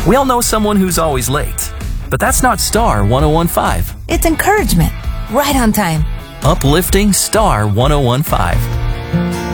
We all know someone who's always late, but that's not Star 1015. It's encouragement. Right on time. Uplifting Star 1015.